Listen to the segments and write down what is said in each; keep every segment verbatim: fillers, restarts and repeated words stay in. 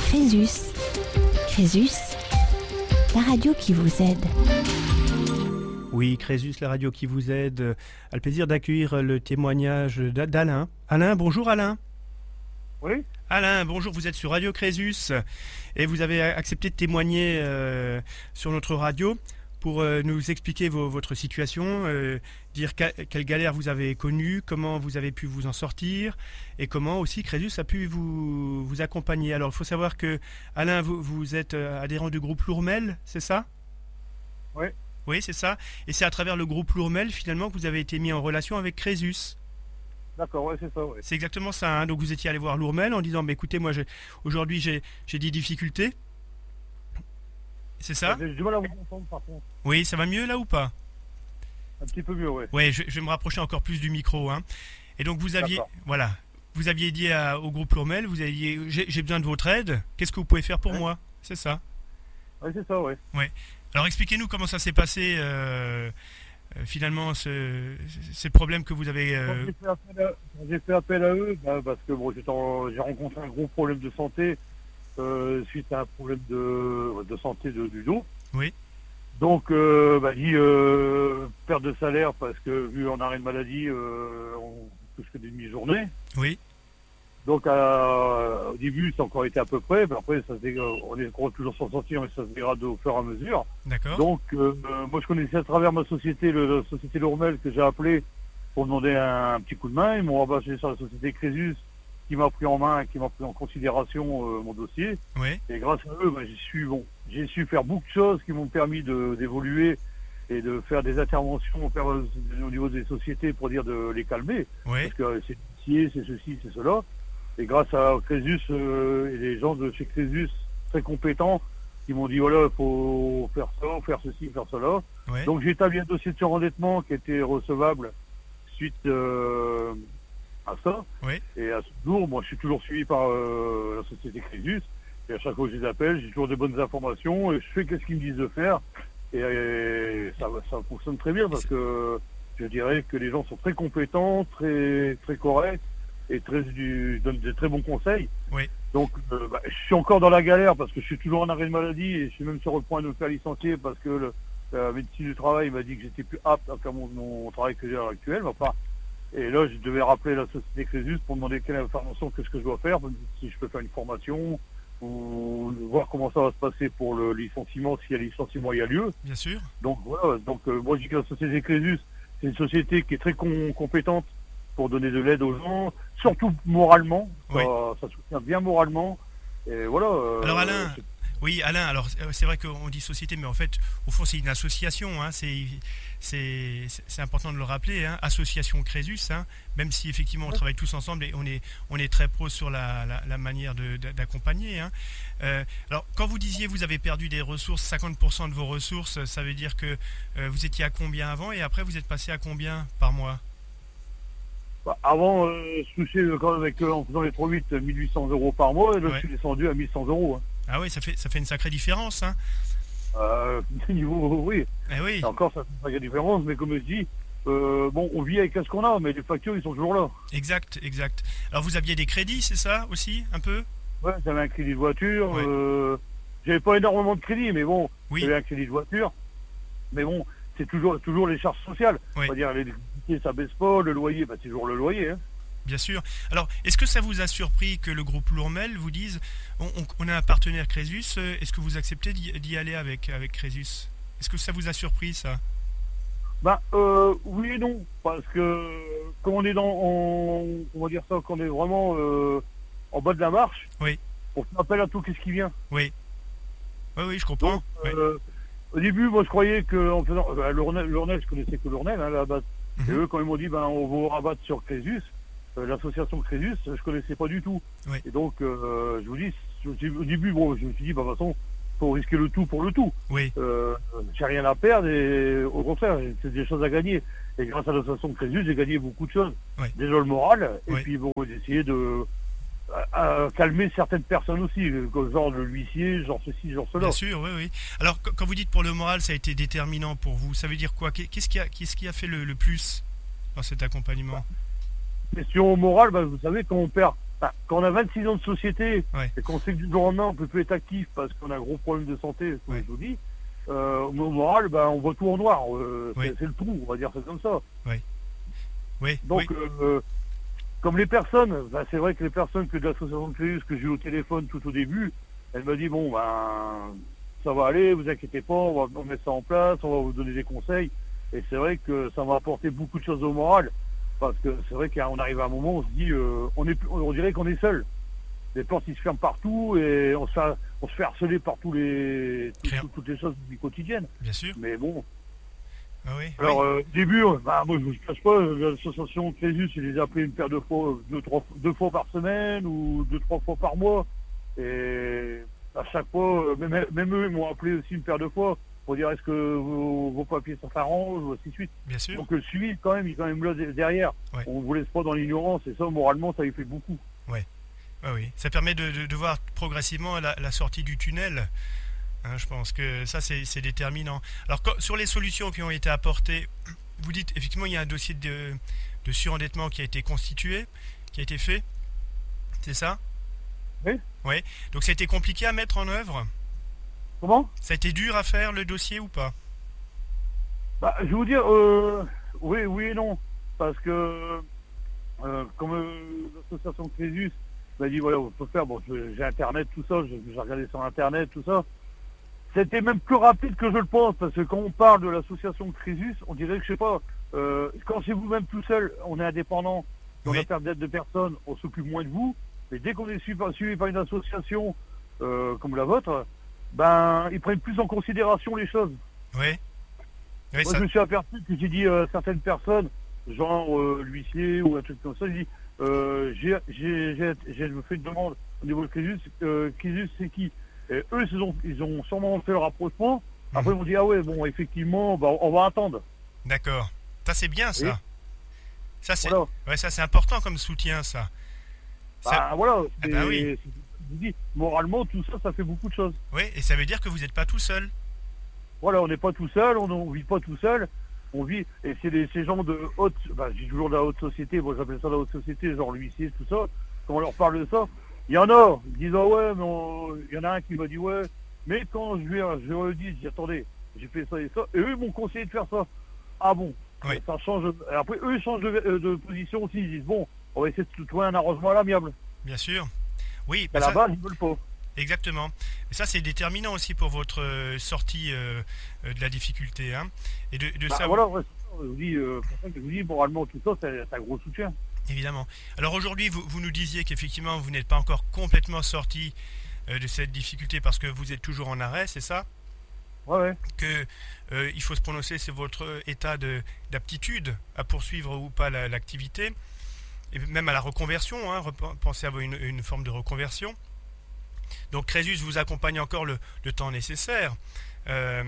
Crésus. Crésus, la radio qui vous aide. Oui, Crésus, la radio qui vous aide, a le plaisir d'accueillir le témoignage d'Alain. Alain, bonjour Alain. Oui. Alain, bonjour, vous êtes sur Radio Crésus et vous avez accepté de témoigner euh, sur notre radio pour euh, nous expliquer vos, votre situation, euh, dire que, quelle galère vous avez connue, comment vous avez pu vous en sortir et comment aussi Crésus a pu vous, vous accompagner. Alors, il faut savoir que, Alain, vous, vous êtes adhérent du groupe Lourmel, c'est ça ? Oui. Oui, c'est ça. Et c'est à travers le groupe Lourmel, finalement, que vous avez été mis en relation avec Crésus. D'accord, ouais, c'est ça. Ouais. C'est exactement ça. Hein. Donc, vous étiez allé voir Lourmel en disant, bah, écoutez, moi, j'ai, aujourd'hui, j'ai, j'ai des difficultés. C'est ça ? J'ai du mal à vous entendre, par contre. Oui, ça va mieux là ou pas ? Un petit peu mieux, oui. Oui, je, je vais me rapprocher encore plus du micro. Hein. Et donc, vous aviez, D'accord. voilà, vous aviez dit à, au groupe Lourmel, vous aviez, j'ai, j'ai besoin de votre aide. Qu'est-ce que vous pouvez faire pour Ouais. moi ? C'est ça ? Oui, c'est ça, oui. Oui. Alors, expliquez-nous comment ça s'est passé, euh, euh, finalement, ce, ces problèmes que vous avez... Euh... Quand j'ai fait appel à, quand j'ai fait appel à eux, bah, parce que bon, j'étais en- j'ai rencontré un gros problème de santé euh, suite à un problème de, de santé de, du dos. Oui. Donc, euh, bah, dit euh, perte de salaire parce que vu en arrêt de maladie, euh, on touche que des demi-journées. Oui. Donc, euh, au début, ça a encore été à peu près. Mais après, ça se dé- on est encore toujours sans sortir, mais ça se dégrade au fur et à mesure. D'accord. Donc, euh, euh, moi, je connaissais à travers ma société, le, la société Lourmel, que j'ai appelé pour demander un, un petit coup de main. Ils m'ont rabattu sur la société Crésus, qui m'a pris en main, qui m'a pris en considération euh, mon dossier. Oui. Et grâce à eux, bah, j'ai su, bon, j'ai su faire beaucoup de choses qui m'ont permis de, d'évoluer et de faire des interventions au per- au niveau des sociétés pour dire de les calmer. Oui. Parce que euh, c'est ci, c'est ceci, c'est cela. Et grâce à Crésus euh, et les gens de chez Crésus très compétents, qui m'ont dit voilà, il faut faire ça, faire ceci, faire cela. Oui. Donc j'ai établi un dossier de surendettement qui était recevable suite euh, à ça. Oui. Et à ce jour, moi je suis toujours suivi par euh, la société Crésus. Et à chaque fois que je les appelle, j'ai toujours des bonnes informations et je fais qu'est-ce qu'ils me disent de faire. Et, et ça, ça fonctionne très bien parce que je dirais que les gens sont très compétents, très très corrects et très du, donnent de très bons conseils. Oui. Donc euh, bah, je suis encore dans la galère parce que je suis toujours en arrêt de maladie et je suis même sur le point de me faire licencier parce que le, la médecine du travail m'a dit que j'étais plus apte à faire mon, mon travail que j'ai à l'heure actuelle. Enfin, et là, je devais rappeler la société Crésus pour demander quelle information, qu'est-ce que je dois faire, si je peux faire une formation ou voir comment ça va se passer pour le licenciement, s'il y a licenciement, il y a lieu. Bien sûr. Donc voilà, donc euh, moi je dis que la société Crésus, c'est une société qui est très com- compétente pour donner de l'aide aux gens, surtout moralement. Oui. Ça, ça soutient bien moralement. Et voilà. euh, Alors Alain, c'est- oui Alain, alors euh, c'est vrai qu'on dit société, mais en fait, au fond, c'est une association. Hein, c'est, c'est, c'est important de le rappeler. Hein, association Crésus, hein, même si effectivement on travaille tous ensemble et on est, on est très pro sur la, la, la manière de, de- d'accompagner. Hein. Euh, alors, quand vous disiez vous avez perdu des ressources, cinquante pour cent de vos ressources, ça veut dire que euh, vous étiez à combien avant et après vous êtes passé à combien par mois ? bah, avant, euh, je touchais euh, quand même avec, euh, en faisant les trois huit, mille huit cents euros par mois, et là Ouais. je suis descendu à mille cent euros. Hein. Ah oui, ça fait, ça fait une sacrée différence. Hein. Euh, niveau, oui. Eh oui. Et encore, ça fait pas de différence, mais comme je dis, euh, bon, on vit avec ce qu'on a, mais les factures, ils sont toujours là. Exact, exact. Alors vous aviez des crédits, c'est ça aussi, un peu ? Ouais, j'avais un crédit de voiture, Ouais. euh, j'avais pas énormément de crédit, mais bon, Oui. j'avais un crédit de voiture, mais bon, c'est toujours, toujours les charges sociales. Oui. C'est-à-dire, l'électricité, ça baisse pas, le loyer, bah, c'est toujours le loyer, hein. Bien sûr. Alors, est-ce que ça vous a surpris que le groupe Lourmel vous dise on, on- on a un partenaire Crésus, euh, est-ce que vous acceptez d'y, d'y aller avec, avec Crésus ? Est-ce que ça vous a surpris, ça ? Bah, euh, oui et non, parce que quand on est dans, on, on va dire ça, quand on est vraiment euh, en bas de la marche, Oui. on fait appel à tout qu'est-ce qui vient. Oui. Oui, oui, je comprends. Donc, Oui. euh, au début, moi, je croyais que en faisant, euh, Lournel, Lournel, je connaissais que Lournel, hein, à la base. Mhm. Et eux, quand ils m'ont dit, ben, on va vous rabattre sur Crésus, euh, l'association Crésus, je connaissais pas du tout. Oui. Et donc, euh, je vous dis, je- au début, bon, je me suis dit, bah, de toute façon, faut risquer le tout pour le tout. Oui. Euh, j'ai rien à perdre et au contraire, c'est des choses à gagner. Et grâce à l'association Crésus, j'ai gagné beaucoup de choses. Oui. Déjà le moral, et Oui. puis bon, j'ai essayé de à, à calmer certaines personnes aussi, comme genre le huissier, genre ceci, genre cela. Bien sûr, oui, oui. Alors, qu- quand vous dites pour le moral, ça a été déterminant pour vous, ça veut dire quoi ? Qu'est- Qu'est-ce qui a, qu'est-ce qui a fait le, le plus dans cet accompagnement ? Question morale, bah, vous savez, quand on perd Bah, quand on a vingt-six ans de société, Ouais. et qu'on sait que du jour au lendemain, on peut plus être actif parce qu'on a un gros problème de santé, comme Ouais. je vous dis, euh, au moral, bah, on voit tout en noir. Euh, Oui. c'est, c'est le trou, on va dire c'est comme ça. Oui, Donc, oui, euh, comme les personnes, bah, c'est vrai que les personnes que de l'association de Créus, que j'ai eu au téléphone tout au début, elle m'a dit, bon, ben, ça va aller, vous inquiétez pas, on va on mettre ça en place, on va vous donner des conseils. Et c'est vrai que ça m'a apporté beaucoup de choses au moral, parce que c'est vrai qu'on arrive à un moment où on se dit, euh, on, est, on dirait qu'on est seul. Les portes, ils se ferment partout et on se fait, on se fait harceler par tous les, tout- Claire. tout- toutes les choses du quotidien. bien sûr. Mais bon, Ah oui, alors, oui. euh, début, euh, bah, moi, je ne vous cache pas, euh, l'association Crésus, je les ai appelés une paire de fois, euh, deux, trois, deux fois par semaine ou deux, trois fois par mois. Et à chaque fois, euh, même, même eux, ils m'ont appelé aussi une paire de fois pour dire est-ce que vos, vos papiers sont s'arrangent ou ainsi de suite. bien sûr. Donc le suivi, quand même, il est quand même là de- derrière. Ouais. On ne vous laisse pas dans l'ignorance et ça, moralement, ça lui fait beaucoup. Ah oui, ça permet de, de, de voir progressivement la, la sortie du tunnel. Hein, je pense que ça, c'est, c'est déterminant. Alors, quand- sur les solutions qui ont été apportées, vous dites effectivement il y a un dossier de, de surendettement qui a été constitué, qui a été fait. C'est ça? Oui. Oui. Donc, ça a été compliqué à mettre en œuvre. Comment? Ça a été dur à faire le dossier ou pas? Bah, je vais vous dire, euh, oui, oui et non. Parce que, euh, comme euh, l'association Crésus m'a dit, voilà, on peut faire, bon, je- j'ai Internet, tout ça, j'ai j'ai regardé sur Internet, tout ça. C'était même plus rapide que je le pense, parce que quand on parle de l'association Crésus, on dirait que, je sais pas, euh, quand c'est vous-même tout seul, on est indépendant, on Oui. a perte d'aide de personne, on s'occupe moins de vous. Mais dès qu'on est suivi, suivi par une association euh, comme la vôtre, ben, ils prennent plus en considération les choses. Oui. Oui, Moi, ça, je me suis aperçu que j'ai dit à certaines personnes, genre euh, l'huissier ou un truc comme ça, j'ai dit, euh, j'ai, j'ai, j'ai, j'ai fait une demande au niveau de Crésus, euh, Crésus c'est qui? Et eux, ils ont, ils ont sûrement fait le rapprochement. Après, Mhm. ils m'ont dit, ah ouais, bon, effectivement, bah, on va attendre. d'accord. Ça, c'est bien, ça. Oui. Ça, c'est, Voilà. ouais, ça, c'est important comme soutien, ça. Ça- Bah, voilà. Ah bah oui. c'est- c'est- je vous dis, moralement, tout ça, ça fait beaucoup de choses. Oui, et ça veut dire que vous n'êtes pas tout seul. Voilà, on n'est pas tout seul, on ne vit pas tout seul. On vit, et c'est des, ces gens de haute, bah, j'ai toujours de la haute société, moi j'appelle ça la haute société, genre l'huissier, tout ça. Quand on leur parle de ça, il y en a, ils disent, ah ouais, mais on- il y en a un qui m'a dit, ouais, mais quand je lui, ai- je leur ai dit, j'ai dit, attendez, j'ai fait ça et ça, et eux ils m'ont conseillé de faire ça. Ah bon, Oui. ça change. Et après, eux ils changent de, euh, de position aussi, ils disent, bon, on va essayer de trouver un arrangement à l'amiable. Bien sûr. Oui, Mais bah à ça- la base, ils veulent pas. exactement. Et ça, c'est déterminant aussi pour votre euh, sortie euh, euh, de la difficulté. Hein. Et de, de Bah, ça, voilà, ouais, c'est ça, je vous dis, euh, pour ça que je vous dis, moralement, tout ça, c'est c'est un gros soutien. évidemment. Alors aujourd'hui, vous, vous nous disiez qu'effectivement, vous n'êtes pas encore complètement sorti euh, de cette difficulté parce que vous êtes toujours en arrêt, c'est ça? Ouais, ouais. Que euh, il faut se prononcer sur votre état de, d'aptitude à poursuivre ou pas la- l'activité, et même à la reconversion, hein, repen- pensez à une, une forme de reconversion. Donc Crésus vous accompagne encore le, le temps nécessaire. Euh,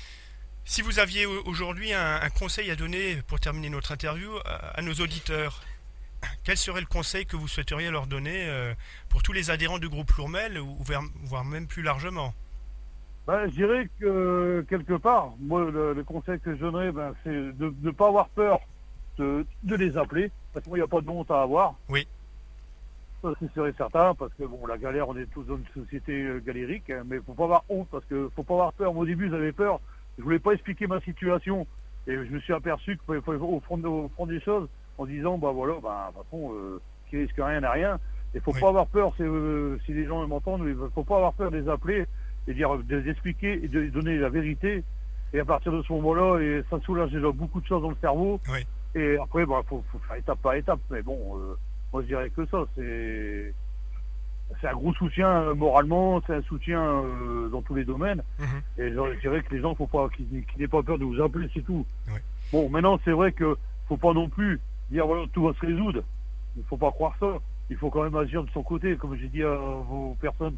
si vous aviez au- aujourd'hui un, un conseil à donner pour terminer notre interview à, à nos auditeurs, quel serait le conseil que vous souhaiteriez leur donner euh, pour tous les adhérents du groupe Lourmel, ou vers- voire même plus largement? Ben, je dirais que quelque part, moi, le, le conseil que je donnerais, ben, c'est de ne pas avoir peur de, de les appeler, parce que moi, il n'y a pas de honte à avoir. Oui. Ça, c'est sûr et certain, parce que bon, la galère, on est tous dans une société euh, galérique, hein, mais faut pas avoir honte, parce que faut pas avoir peur. Moi, au début, j'avais peur, je voulais pas expliquer ma situation, et je me suis aperçu qu'il faut au fond, au fond des choses, en disant, bah voilà, bah, de toute façon, euh, qui risque rien n'a rien, et faut Oui. pas avoir peur, c'est, euh, si les gens m'entendent, il faut pas avoir peur de les appeler, et dire, de les expliquer, et de les donner la vérité, et à partir de ce moment-là, et ça soulage déjà beaucoup de choses dans le cerveau, Oui. et après, bah, faut, faut faire étape par étape, mais bon, euh, moi je dirais que ça, c'est c'est un gros soutien euh, moralement, c'est un soutien euh, dans tous les domaines. Mhm. Et je, je dirais que les gens, faut pas qu'ils qu'ils n'aient pas peur de vous appeler, c'est tout. Oui. Bon, maintenant c'est vrai que faut pas non plus dire voilà tout va se résoudre. Il faut pas croire ça. Il faut quand même agir de son côté, comme j'ai dit à vos personnes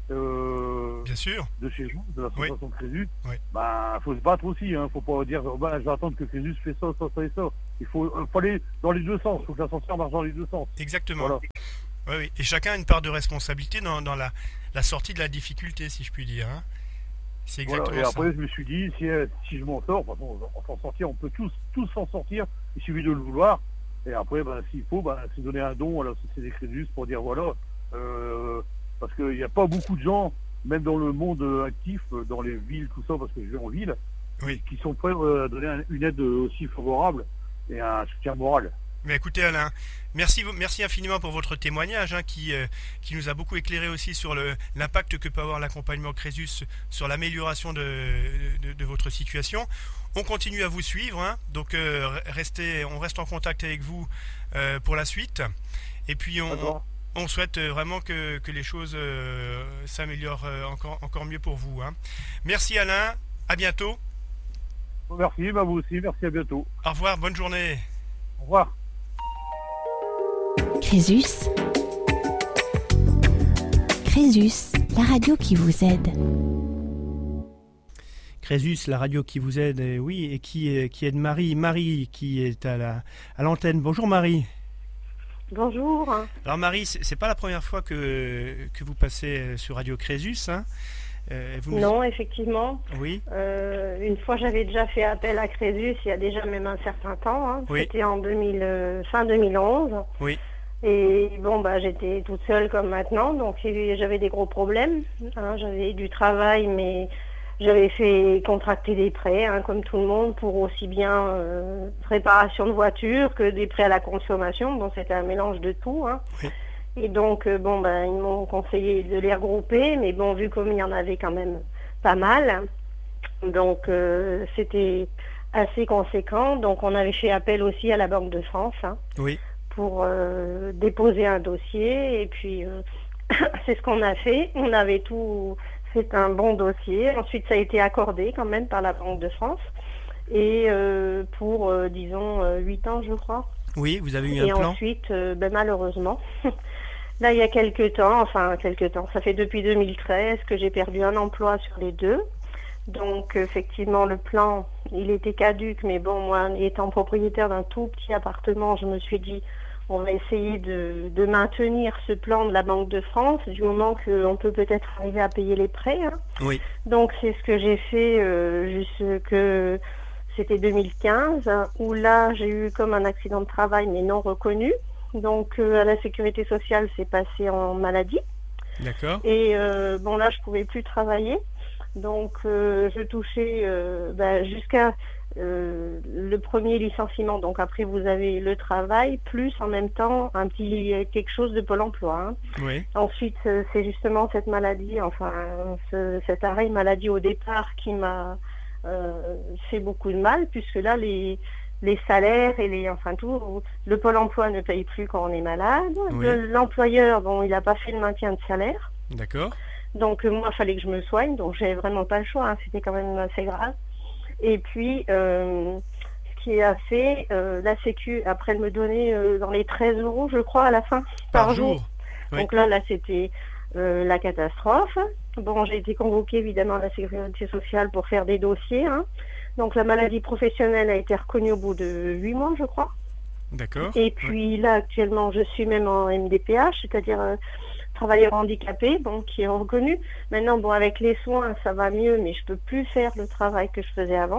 euh, Bien sûr. de chez vous, de l'association de Crésus. Oui. Ben, faut se battre aussi. Hein. Faut pas dire ben, je vais attendre que Crésus fait ça, ça, ça et ça. Il faut, euh, faut aller dans les deux sens. Il faut que l'ascenseur marche dans les deux sens. Exactement. Voilà. Oui, oui. Et chacun a une part de responsabilité dans, dans la, la sortie de la difficulté, si je puis dire. Hein. C'est exactement Voilà. Et après, ça. je me suis dit, si, euh, si je m'en sors, de toute façon, on va s'en sortir, on peut tous, tous s'en sortir. Il suffit de le vouloir. Et après, ben, s'il faut, ben, c'est donner un don à la Société Crésus pour dire voilà, euh, parce qu'il n'y a pas beaucoup de gens, même dans le monde actif, dans les villes, tout ça, parce que je vais en ville, Oui. qui sont prêts à donner un- une aide aussi favorable et un soutien moral. Mais écoutez Alain, merci, merci infiniment pour votre témoignage hein, qui, euh, qui nous a beaucoup éclairé aussi sur le, l'impact que peut avoir l'accompagnement Crésus sur l'amélioration de, de, de votre situation. On continue à vous suivre, hein, donc euh, restez, on reste en contact avec vous euh, pour la suite. Et puis on, D'accord. on souhaite vraiment que, que les choses euh, s'améliorent euh, encore, encore mieux pour vous. Hein. Merci Alain, à bientôt. Merci, ben, vous aussi, merci, à bientôt. Au revoir, bonne journée. Au revoir. Crésus. Crésus, la radio qui vous aide. Crésus, la radio qui vous aide, et oui, et qui, qui aide Marie. Marie qui est à, la, à l'antenne. Bonjour Marie. Bonjour. Alors Marie, c'est, c'est pas la première fois que, que vous passez sur Radio Crésus, hein euh, vous nous... Non, effectivement. Oui. Euh, une fois, j'avais déjà fait appel à Crésus, il y a déjà même un certain temps. Hein. Oui. C'était en deux mille, euh, fin deux mille onze. Oui. Et bon, bah, j'étais toute seule comme maintenant, donc j'avais des gros problèmes. Hein. J'avais du travail, mais j'avais fait contracter des prêts, hein, comme tout le monde, pour aussi bien euh, réparation de voiture que des prêts à la consommation. Donc c'était un mélange de tout. Hein. Oui. Et donc, euh, bon, ben, ils m'ont conseillé de les regrouper, mais bon, vu comme il y en avait quand même pas mal, donc euh, c'était assez conséquent. Donc, on avait fait appel aussi à la Banque de France hein, Oui. pour euh, déposer un dossier. Et puis, euh, c'est ce qu'on a fait. On avait tout fait un bon dossier. Ensuite, ça a été accordé quand même par la Banque de France. Et euh, pour, euh, disons, euh, huit ans, je crois. Oui, vous avez eu Et un plan. ensuite, euh, ben, malheureusement, là, il y a quelques temps, enfin, quelques temps, ça fait depuis deux mille treize que j'ai perdu un emploi sur les deux. Donc, effectivement, le plan, il était caduc, mais bon, moi, étant propriétaire d'un tout petit appartement, je me suis dit, on va essayer de, de maintenir ce plan de la Banque de France, du moment qu'on peut peut-être arriver à payer les prêts. Hein. Oui. Donc, c'est ce que j'ai fait euh, jusque... C'était deux mille quinze, où là, j'ai eu comme un accident de travail, mais non reconnu. Donc, euh, à la sécurité sociale, c'est passé en maladie. D'accord. Et euh, bon, là, je pouvais plus travailler. Donc, euh, je touchais euh, bah, jusqu'à euh, le premier licenciement. Donc, après, vous avez le travail, plus en même temps un petit quelque chose de Pôle emploi. Hein. Oui. Ensuite, euh, c'est justement cette maladie, enfin, ce, cet arrêt maladie au départ qui m'a euh, fait beaucoup de mal, puisque là, les... les salaires et les, enfin tout, le Pôle emploi ne paye plus quand on est malade. Oui. Le- l'employeur, bon, il n'a pas fait le maintien de salaire. D'accord. Donc euh, moi, il fallait que je me soigne, donc j'avais vraiment pas le choix, hein, c'était quand même assez grave. Et puis, euh, ce qui a fait, euh, la Sécu, après elle me donnait euh, dans les treize euros, je crois, à la fin, par, Par jour. jour. Oui. Donc là, là, c'était euh, la catastrophe. Bon, j'ai été convoquée évidemment à la Sécurité sociale pour faire des dossiers, hein. Donc la maladie professionnelle a été reconnue au bout de huit mois, je crois. D'accord. Et puis là, actuellement, je suis même en M D P H, c'est-à-dire euh, travailleur handicapé, bon, qui est reconnu. Maintenant, bon, avec les soins, ça va mieux, mais je peux plus faire le travail que je faisais avant.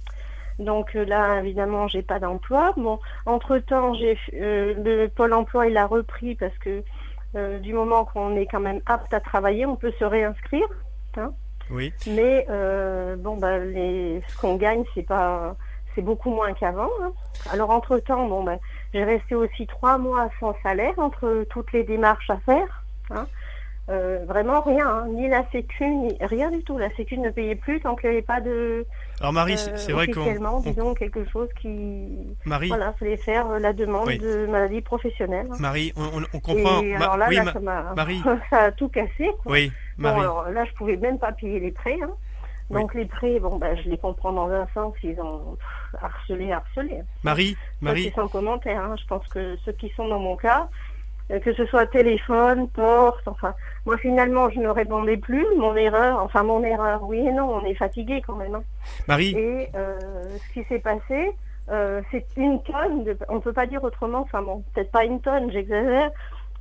Donc euh, là, évidemment, j'ai pas d'emploi. Bon, entre-temps, j'ai euh, le Pôle emploi, il a repris parce que euh, du moment qu'on est quand même apte à travailler, on peut se réinscrire, hein. Oui. Mais euh, bon, bah, les, ce qu'on gagne, c'est pas, c'est beaucoup moins qu'avant. Hein. Alors entre temps, bon, bah, j'ai resté aussi trois mois sans salaire entre toutes les démarches à faire. Hein. Euh, vraiment rien, hein. Ni la Sécu, ni rien du tout. La Sécu ne payait plus tant qu'il n'y avait pas de. Alors Marie, euh, c'est c'est vrai qu'on... officiellement, on- disons quelque chose qui. Marie, Voilà, fallait faire euh, la demande Oui. de maladie professionnelle. Hein. Marie, on, on- on comprend... Et Ma- alors là, oui, là, Ma- ça m'a, Marie. ça a tout cassé. Quoi. Oui, Bon, Marie. alors là, je pouvais même pas payer les prêts. Hein. Donc les prêts, bon, bah, je les comprends dans un sens, ils ont pff, harcelé, harcelé. Marie, Ça, Marie, c'est sans commentaire. Hein. Je pense que ceux qui sont dans mon cas, euh, que ce soit téléphone, porte, enfin, moi finalement, je ne répondais plus. Mon erreur, enfin mon erreur, oui et non, on est fatigué quand même. Hein. Marie, Et euh, ce qui s'est passé, euh, c'est une tonne, de, on ne peut pas dire autrement, enfin bon, peut-être pas une tonne, j'exagère,